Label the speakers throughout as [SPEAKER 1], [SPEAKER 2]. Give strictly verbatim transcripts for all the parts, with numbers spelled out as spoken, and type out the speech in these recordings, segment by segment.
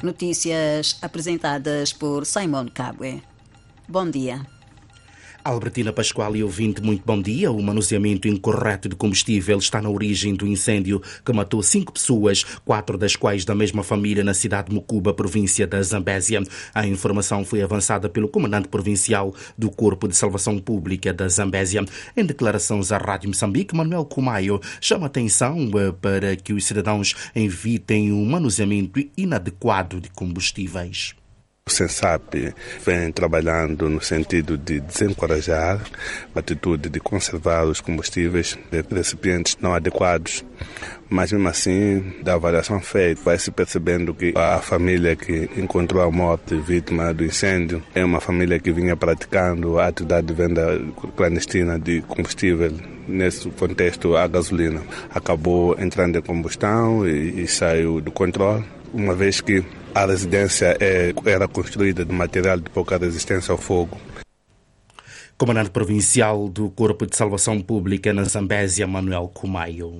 [SPEAKER 1] Notícias apresentadas por Simon Cabwe. Bom dia.
[SPEAKER 2] Albertina Pascoal e ouvinte, muito bom dia. O manuseamento incorreto de combustível está na origem do incêndio que matou cinco pessoas, quatro das quais da mesma família na cidade de Mucuba, província da Zambésia. A informação foi avançada pelo comandante provincial do Corpo de Salvação Pública da Zambésia. Em declarações à Rádio Moçambique, Manuel Kumayo chama atenção para que os cidadãos evitem o manuseamento inadequado de combustíveis.
[SPEAKER 3] O SENSAP vem trabalhando no sentido de desencorajar a atitude de conservar os combustíveis de recipientes não adequados, mas mesmo assim, da avaliação feita, vai-se percebendo que a família que encontrou a morte vítima do incêndio é uma família que vinha praticando a atividade de venda clandestina de combustível. Nesse contexto, a gasolina acabou entrando em combustão e, e saiu do controle, uma vez que a residência é, era construída de material de pouca resistência ao fogo.
[SPEAKER 2] Comandante provincial do Corpo de Salvação Pública na Zambésia, Manuel Kumayo.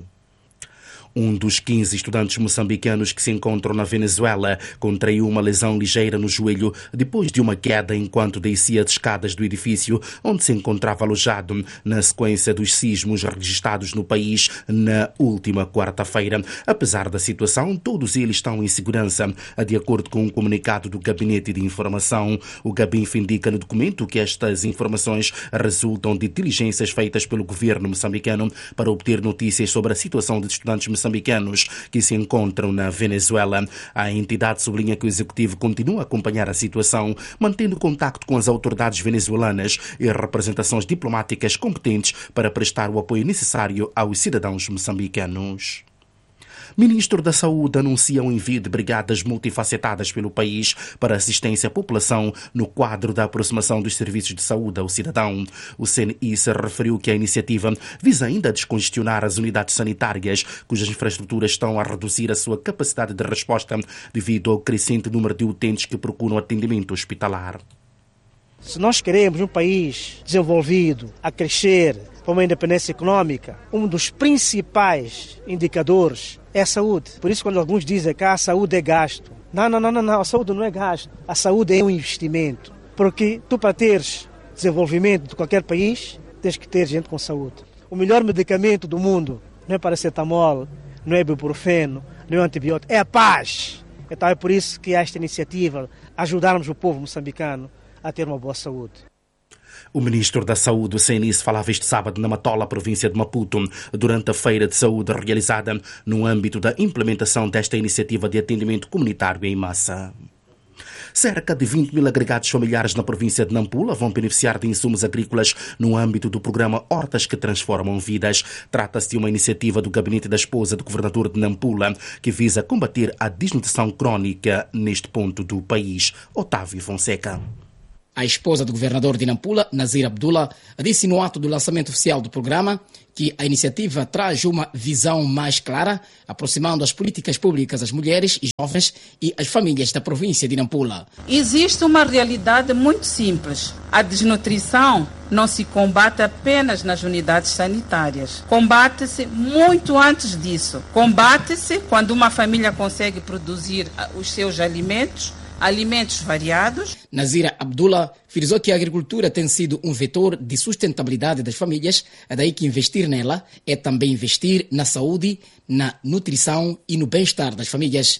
[SPEAKER 2] Um dos quinze estudantes moçambicanos que se encontram na Venezuela contraiu uma lesão ligeira no joelho depois de uma queda enquanto descia as escadas do edifício onde se encontrava alojado na sequência dos sismos registrados no país na última quarta-feira. Apesar da situação, todos eles estão em segurança. De acordo com um comunicado do Gabinete de Informação, o Gabinf indica no documento que estas informações resultam de diligências feitas pelo governo moçambicano para obter notícias sobre a situação dos estudantes moçambicanos moçambicanos que se encontram na Venezuela. A entidade sublinha que o executivo continua a acompanhar a situação, mantendo contacto com as autoridades venezuelanas e representações diplomáticas competentes para prestar o apoio necessário aos cidadãos moçambicanos. Ministro da Saúde anuncia o envio de brigadas multifacetadas pelo país para assistência à população no quadro da aproximação dos serviços de saúde ao cidadão. O C N I se referiu que a iniciativa visa ainda descongestionar as unidades sanitárias, cujas infraestruturas estão a reduzir a sua capacidade de resposta devido ao crescente número de utentes que procuram atendimento hospitalar.
[SPEAKER 4] Se nós queremos um país desenvolvido, a crescer, para uma independência econômica, um dos principais indicadores é a saúde. Por isso, quando alguns dizem que a saúde é gasto, não, não, não, não, a saúde não é gasto. A saúde é um investimento. Porque tu, para teres desenvolvimento de qualquer país, tens que ter gente com saúde. O melhor medicamento do mundo não é paracetamol, não é ibuprofeno, não é antibiótico, é a paz. Então é por isso que há esta iniciativa, ajudarmos o povo moçambicano a ter uma boa saúde.
[SPEAKER 2] O ministro da Saúde, o C N I, falava este sábado na Matola, província de Maputo, durante a feira de saúde realizada no âmbito da implementação desta iniciativa de atendimento comunitário em massa. Cerca de vinte mil agregados familiares na província de Nampula vão beneficiar de insumos agrícolas no âmbito do programa Hortas que Transformam Vidas. Trata-se de uma iniciativa do gabinete da esposa do governador de Nampula que visa combater a desnutrição crónica neste ponto do país. Otávio Fonseca.
[SPEAKER 5] A esposa do governador de Nampula, Nazir Abdullah, disse no ato do lançamento oficial do programa que a iniciativa traz uma visão mais clara, aproximando as políticas públicas às mulheres e jovens e às famílias da província de Nampula.
[SPEAKER 6] Existe uma realidade muito simples. A desnutrição não se combate apenas nas unidades sanitárias. Combate-se muito antes disso. Combate-se quando uma família consegue produzir os seus alimentos, alimentos variados.
[SPEAKER 5] Nazira Abdullah frisou que a agricultura tem sido um vetor de sustentabilidade das famílias, é daí que investir nela é também investir na saúde, na nutrição e no bem-estar das famílias.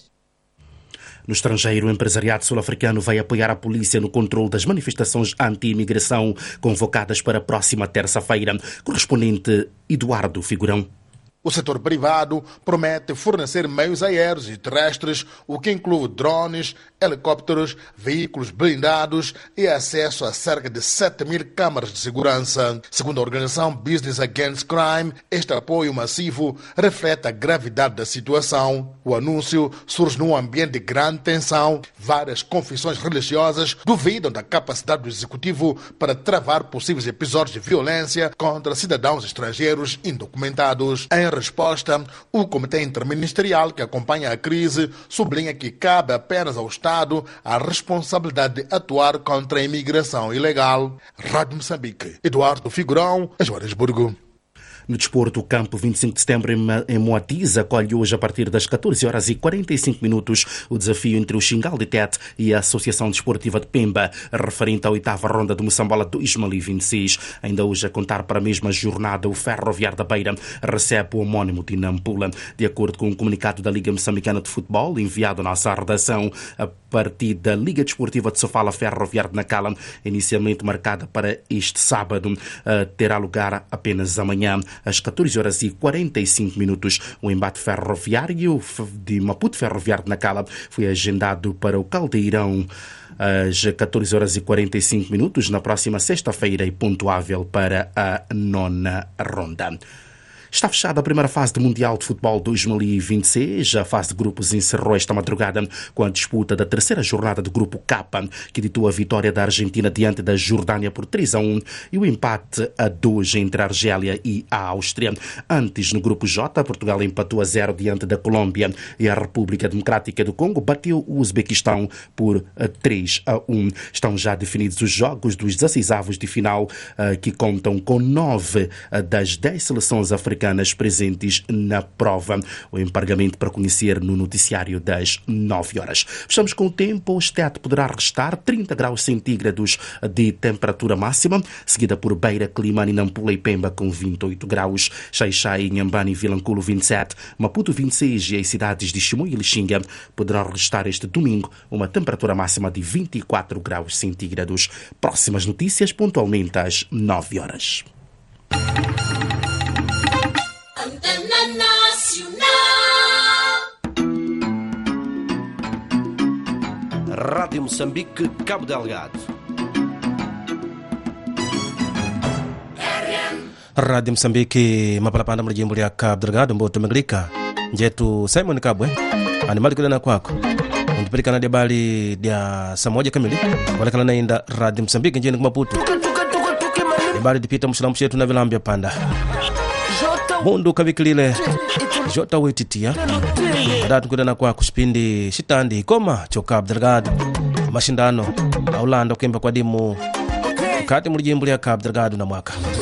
[SPEAKER 2] No estrangeiro, o empresariado sul-africano vai apoiar a polícia no controle das manifestações anti-imigração convocadas para a próxima terça-feira. Correspondente Eduardo Figurão.
[SPEAKER 7] O setor privado promete fornecer meios aéreos e terrestres, o que inclui drones, helicópteros, veículos blindados e acesso a cerca de sete mil câmaras de segurança. Segundo a organização Business Against Crime, este apoio massivo reflete a gravidade da situação. O anúncio surge num ambiente de grande tensão. Várias confissões religiosas duvidam da capacidade do executivo para travar possíveis episódios de violência contra cidadãos estrangeiros indocumentados. Em resposta, o Comitê Interministerial que acompanha a crise sublinha que cabe apenas ao Estado a responsabilidade de atuar contra a imigração ilegal. Rádio Moçambique, Eduardo Figurão, Joanesburgo.
[SPEAKER 2] No desporto, o campo vinte e cinco de setembro em Moatize acolhe hoje a partir das catorze horas e quarenta e cinco minutos o desafio entre o Xingal de Tete e a Associação Desportiva de Pemba, referente à oitava ronda do Moçambola dois mil e vinte e seis. Ainda hoje a contar para a mesma jornada, o Ferroviário da Beira recebe o homónimo de Nampula. De acordo com um comunicado da Liga Moçambicana de Futebol, enviado à nossa redação, a partida da Liga Desportiva de Sofala Ferroviário de Nacala, inicialmente marcada para este sábado, terá lugar apenas amanhã, às catorze horas e quarenta e cinco minutos. O embate ferroviário de Maputo Ferroviário de Nacala foi agendado para o Caldeirão às catorze horas e quarenta e cinco minutos na próxima sexta-feira e pontuável para a nona ronda. Está fechada a primeira fase do Mundial de Futebol dois mil e vinte e seis. A fase de grupos encerrou esta madrugada com a disputa da terceira jornada do Grupo K, que ditou a vitória da Argentina diante da Jordânia por três a um e o empate a dois entre a Argélia e a Áustria. Antes, no Grupo J, Portugal empatou a zero diante da Colômbia e a República Democrática do Congo bateu o Uzbequistão por três a um. Estão já definidos os jogos dos dezesseisavos de final, que contam com nove das dez seleções africanas presentes na prova. O empargamento para conhecer no noticiário das nove horas. Fechamos com o tempo. O Estete poderá restar trinta graus centígrados de temperatura máxima, seguida por Beira, Climane, Nampula e Pemba com vinte e oito graus, Xai-Xai, Inhambane e Vilanculo vinte e sete, Maputo vinte e seis e as cidades de Chimoio e Lixinga poderão restar este domingo uma temperatura máxima de vinte e quatro graus centígrados. Próximas notícias pontualmente às nove horas.
[SPEAKER 8] Rádio Moçambique, Cabo Delgado.
[SPEAKER 9] Rádio Moçambique, mapalapanda mlijimbo lya Cabo Delgado mboto meglika njetu Simon Kabwe animali kulena kwako undipatikana dia bali dia saa moja kamili walekana nainda Rádio Moçambique njeni kumaputu dia bali dipita mshulamu shetu na vilambia panda mundu kavikilile jota wetitia datu kulena kwako shipindi shitandi koma cho Cabo Delgado mashindano aulanda kemba kwa dimu kati mlijimbo lya Cabo Delgado na mwaka